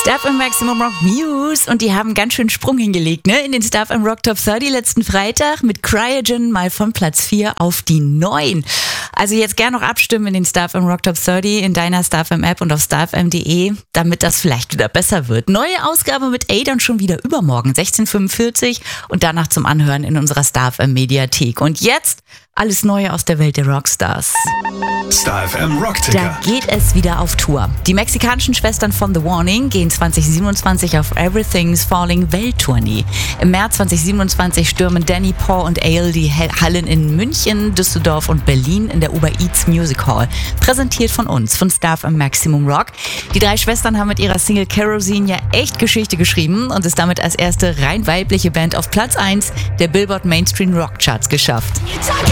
Star FM Maximum Rock News und die haben ganz schön Sprung hingelegt, ne? In den Star FM Rock Top 30 letzten Freitag mit Cryogen mal von Platz 4 auf die 9. Also jetzt gern noch abstimmen in den Star FM Rock Top 30 in deiner Star FM App und auf starfm.de, damit das vielleicht wieder besser wird. Neue Ausgabe mit Aidan schon wieder übermorgen, 16:45 und danach zum Anhören in unserer Star FM Mediathek. Und jetzt alles Neue aus der Welt der Rockstars. Star FM Rockticker. Da geht es wieder auf Tour. Die mexikanischen Schwestern von The Warning gehen 2027 auf Everything's Falling Welttournee. Im März 2027 stürmen Danny, Paul und Ale die Hallen in München, Düsseldorf und Berlin in der Uber Eats Music Hall. Präsentiert von uns, von Star FM Maximum Rock. Die drei Schwestern haben mit ihrer Single Kerosene ja echt Geschichte geschrieben und ist damit als erste rein weibliche Band auf Platz 1 der Billboard Mainstream Rock Charts geschafft.